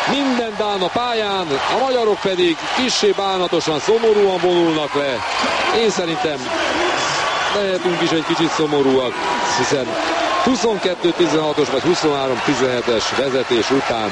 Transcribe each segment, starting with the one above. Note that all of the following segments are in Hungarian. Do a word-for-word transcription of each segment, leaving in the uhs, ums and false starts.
Minden dán a pályán, a magyarok pedig kissé bánatosan, szomorúan vonulnak le. Én szerintem lehetünk is egy kicsit szomorúak, hiszen huszonkettő tizenhatos vagy huszonhárom tizenhetes vezetés után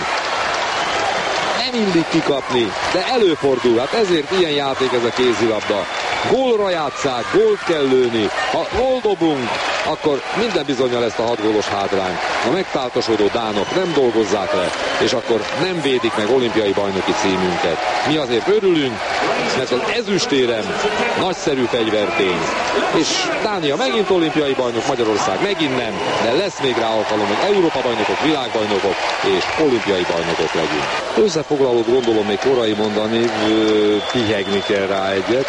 nem illik kikapni, de előfordul, hát ezért ilyen játék ez a kézilabda. Gólra játsszák, gólt kell lőni, ha gól dobunk, akkor minden bizonnyal ezt a hat gólos hátrányt a megtáltosodó dánok nem dolgozzák le, és akkor nem védik meg olimpiai bajnoki címünket. Mi azért örülünk, mert az ezüstérem nagyszerű fegyvertény, és Dánia megint olimpiai bajnok, Magyarország megint nem, de lesz még rá alkalom, hogy Európa bajnokok, világbajnokok és olimpiai bajnokok legyünk. Összefoglalót gondolom még korai mondani, pihegni kell rá egyet.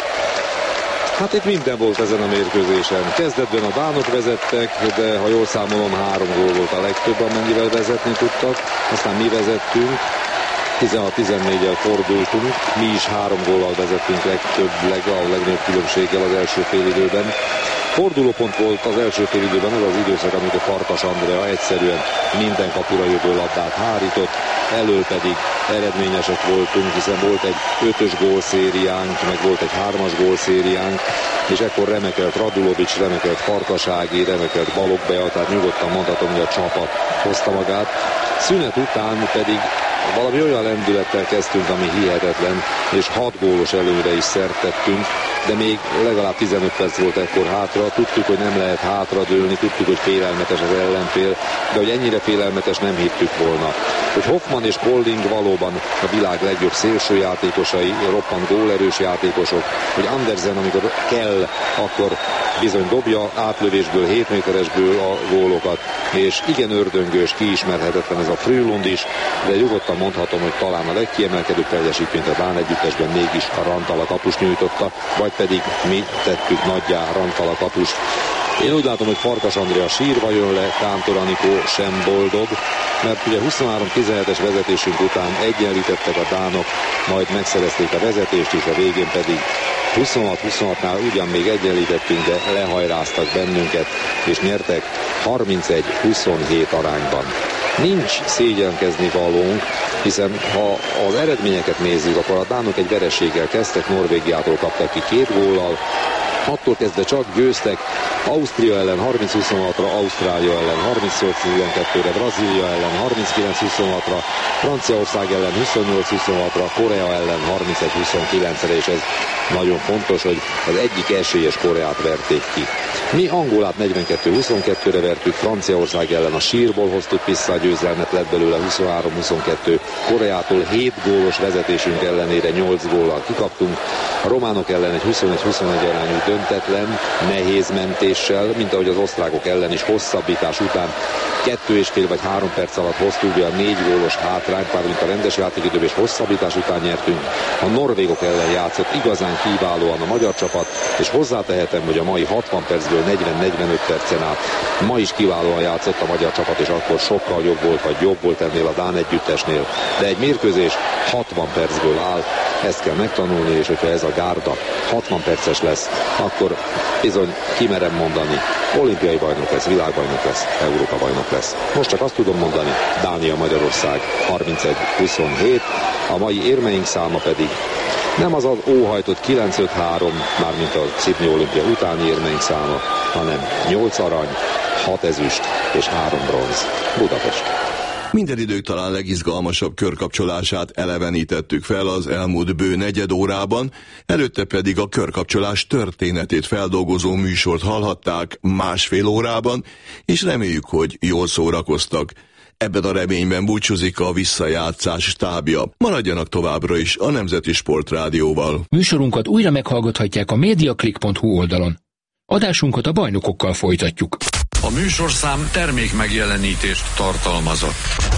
Hát itt minden volt ezen a mérkőzésen. Kezdetben a dánok vezettek, de ha jól számolom, három gól volt a legtöbb, amennyivel vezetni tudtak. Aztán mi vezettünk, tizenhat tizennégyel fordultunk, mi is három góllal vezettünk legtöbb, leg, a legnagyobb különbséggel az első félidőben. Fordulópont volt az első félidőben az az időszak, amikor Farkas Andrea egyszerűen minden kapura jövő labdát hárított, elől pedig eredményesek voltunk, hiszen volt egy ötös gólszériánk, meg volt egy hármas gólszériánk, és ekkor remekelt Radulovics, remekelt Farkasági, remekelt Balogh Bea, tehát nyugodtan mondhatom, hogy a csapat hozta magát. Szünet után pedig valami olyan lendülettel kezdtünk, ami hihetetlen, és hat gólos előre is szert tettünk, de még legalább tizenöt perc volt ekkor hátra, tudtuk, hogy nem lehet hátradőlni, tudtuk, hogy félelmetes az ellenfél, de hogy ennyire félelmetes nem hittük volna. Hogy Hoffmann és Colling valóban a világ legjobb szélsőjátékosai, roppant gólerős játékosok, hogy Andersen, amikor kell, akkor bizony dobja átlövésből, hét méteresből a gólokat, és igen ördöngős, kiismerhetetlen ez a Frölund is, de nyugodtan mondhatom, hogy talán a legkiemelkedőbb teljesítményt a dán együttesben mégis a Rantala kapus nyújtotta, vagy pedig mi tettük nagyjá Rantala kapust. Én úgy látom, hogy Farkas Andrea sírva jön le, Kántor Anikó sem boldog, mert ugye huszonhárom tizenhetes vezetésünk után egyenlítettek a dánok, majd megszerezték a vezetést is, a végén pedig huszonhat huszonhatnál ugyan még egyenlítettünk, de lehajráztak bennünket, és nyertek harmincegy huszonhét arányban. Nincs szégyenkezni valónk, hiszen ha az eredményeket nézzük, akkor a dánok egy vereséggel kezdtek, Norvégiától kaptak ki két góllal, attól kezdve csak győztek, Ausztria ellen harminc huszonhatra, Ausztrália ellen harmincnyolc tizenkettőre, Brazília ellen harminckilenc huszonhatra, Franciaország ellen huszonnyolc huszonhatra, Korea ellen harmincegy huszonkilencre, és ez nagyon fontos, hogy az egyik esélyes Koreát verték ki. Mi Angolát negyvenkettő huszonkettőre vertük, Franciaország ellen a sírból hoztuk vissza a győzelmet, lett belőle huszonhárom huszonkettő, Koreától hét gólos vezetésünk ellenére nyolc góllal kikaptunk, a románok ellen egy huszonegy huszonegy arányú döntetlen, nehéz mentéssel, mint ahogy az osztrákok ellen is hosszabbítás után kettő és fél vagy három perc alatt hoztuk be a négy gólos hátrányt, mármint a rendes játékidőben, és hosszabbítás után nyertünk. A norvégok ellen játszott igazán kiválóan a magyar csapat, és hozzátehetem, hogy a mai hatvan percből negyven-negyvenöt percen át ma is kiválóan játszott a magyar csapat, és akkor sokkal jobb volt, vagy jobb volt ennél a dán együttesnél. De egy mérkőzés hatvan percből áll, ezt kell megtanulni, és hogyha ez a gárda hatvan perces lesz, akkor bizony kimerem mondani, olimpiai bajnok lesz, világbajnok lesz, Európa bajnok lesz. Most csak azt tudom mondani, Dánia-Magyarország harmincegy huszonhét, a mai érmeink száma pedig nem az az óhajtott kilenc öt három, mármint a Sydney olimpia utáni érmeink száma, hanem nyolc arany, hat ezüst és három bronz. Budapest. Minden idők talán legizgalmasabb körkapcsolását elevenítettük fel az elmúlt bő negyed órában, előtte pedig a körkapcsolás történetét feldolgozó műsort hallhatták másfél órában, és reméljük, hogy jól szórakoztak. Ebben a reményben búcsúzik a visszajátszás stábja. Maradjanak továbbra is a Nemzeti Sportrádióval. Műsorunkat újra meghallgathatják a mediaclick pont hu oldalon. Adásunkat a bajnokokkal folytatjuk. A műsorszám termék megjelenítést tartalmazott.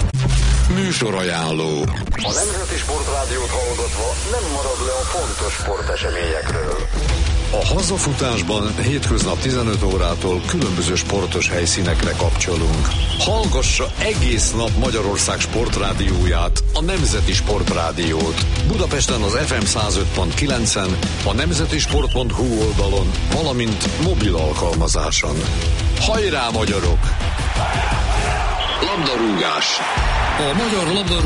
Műsorajánló. A Nemzeti Sportrádiót hallgatva nem marad le a fontos sporteseményekről. A hazafutásban hétköznap tizenöt órától különböző sportos helyszínekre kapcsolunk. Hallgassa egész nap Magyarország sportrádióját, a Nemzeti Sportrádiót. Budapesten az ef em száz öt pont kilencen, a nemzetisport pont hu oldalon, valamint mobil alkalmazáson. Hajrá, magyarok! Labdarúgás. A magyar labdarúgás